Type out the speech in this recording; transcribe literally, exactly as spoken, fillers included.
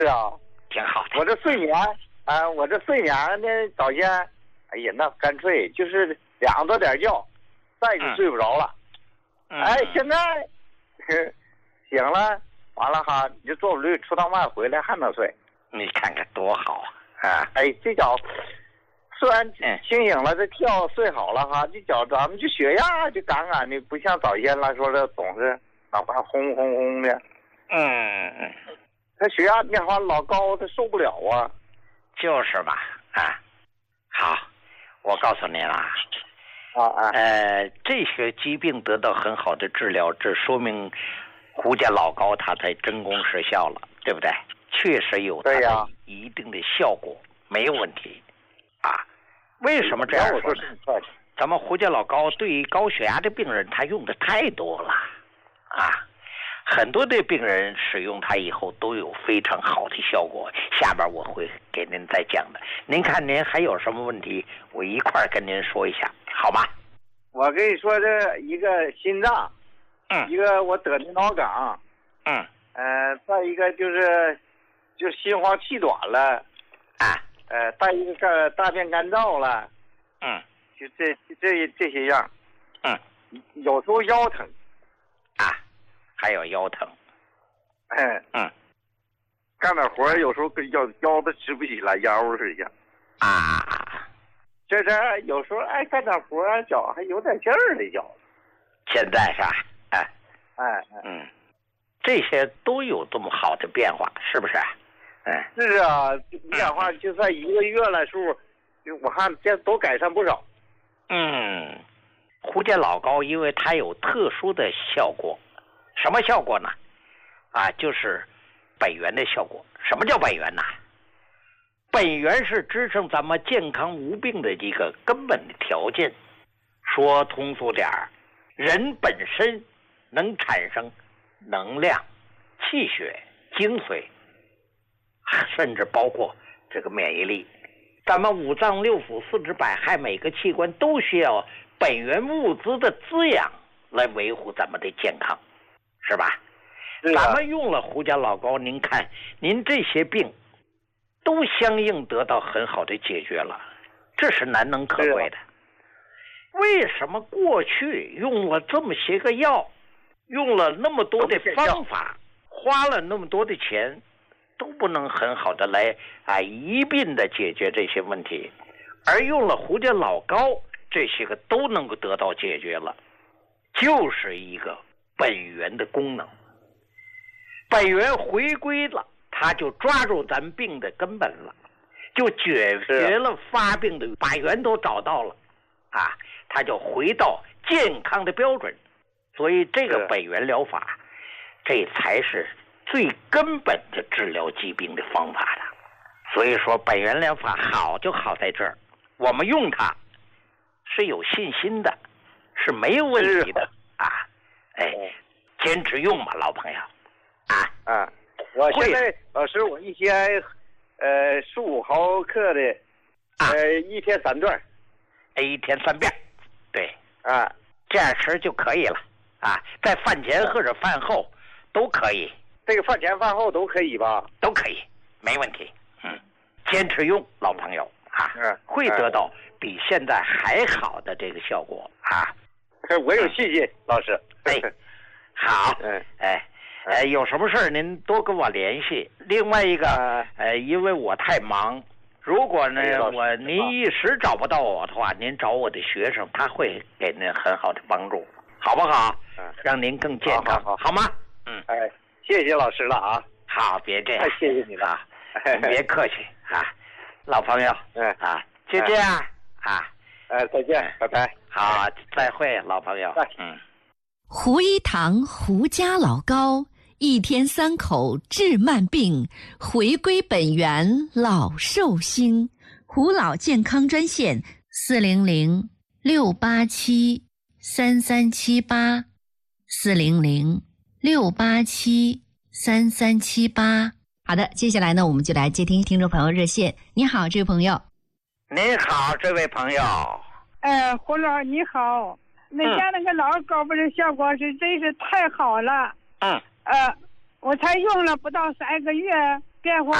是啊， 挺好的。 我这睡眠，啊，我这睡眠呢，早先，哎呀，那干脆就是两多点觉，再就睡不着了。 嗯、 哎，现在呵醒了，完了哈，你就坐不对，出趟外回来还能睡。 你看看多好啊！啊， 哎，这觉虽然清醒了，这觉睡好了哈，这觉咱们就血压就杠杠的，不像早先了说的总是哪怕轰轰轰的。 嗯嗯， 他血压变化老高，他受不了啊。 就是吧，啊，好，我告诉您啊， 啊啊， 呃，这些疾病得到很好的治疗，这说明胡家老高它才真功实效了，对不对？确实有它的一定的效果，没有问题啊。为什么这样说呢？咱们胡家老高对于高血压的病人，他用的太多了啊。很多的病人使用它以后都有非常好的效果，下边我会给您再讲的。您看您还有什么问题，我一块儿跟您说一下，好吗？ 我跟你说，这一个心脏， 嗯， 一个我得的脑梗， 嗯， 呃，再一个就是就是心慌气短了， 啊， 呃，再一个大便干燥了， 嗯， 就这这这些样， 嗯， 有时候腰疼， 啊。还有腰疼， 哎， 嗯， 干点活有时候跟腰腰子直不起来，腰似的。 啊， 这是有时候哎干点活脚还有点劲儿的脚。 现在是吧？哎， 哎， 嗯，这些都有这么好的变化，是不是？嗯， 是啊，变化就算一个月来数，我看这都改善不少。 嗯，胡家老高因为它有特殊的效果。什么效果呢？啊，就是本源的效果。什么叫本源呢？本源是支撑咱们健康无病的一个根本的条件。说通俗点儿，人本身能产生能量、气血、精髓，甚至包括这个免疫力。咱们五脏六腑、四肢百骸，每个器官都需要本源物资的滋养来维护咱们的健康。是吧？ 是啊， 咱们用了胡家老高，您看，您这些病都相应得到很好的解决了，这是难能可贵的。为什么过去用了这么些个药，用了那么多的方法，花了那么多的钱，都不能很好的来啊一并的解决这些问题，而用了胡家老高，这些个都能够得到解决了，就是一个本源的功能，本源回归了，他就抓住咱病的根本了，就解决了发病的，把源头找到了，啊，他就回到健康的标准。所以这个本源疗法，这才是最根本的治疗疾病的方法的。所以说本源疗法好就好在这儿，我们用它是有信心的，是没有问题的啊。哎，坚持用吧，老朋友，啊啊！我现在老师，我一天，呃，十五毫克的，呃，一天三段， 哎，一天三遍，对， 啊， 这样吃就可以了，啊，在饭前或者饭后都可以。 这个饭前饭后都可以吧？ 都可以，没问题。嗯，坚持用，老朋友啊， 嗯， 会得到比现在还好的这个效果啊。 我有信心，老师。 哎，好， 嗯， 哎，呃，有什么事儿您多跟我联系。另外一个，呃，因为我太忙，如果呢我您一时找不到我的话，您找我的学生，他会给您很好的帮助，好不好？ 嗯， 让您更健康， 好，好， 好吗？嗯， 哎，谢谢老师了啊。 好，别这样， 太谢谢你了， 别客气啊，老朋友， 嗯啊，就这样啊， 呃，再见，拜拜。 好，再会，老朋友。嗯， 胡一堂胡家老高，一天三口治慢病，回归本源老寿星。胡老健康专线四零零六八七三三七八四零零六八七三三七八。好的，接下来呢，我们就来接听听众朋友热线。你好，这位朋友。 您好，这位朋友。 哎，胡老你好，那家那个老高不是效果是真是太好了。 嗯。 呃，我才用了不到三个月， 变化。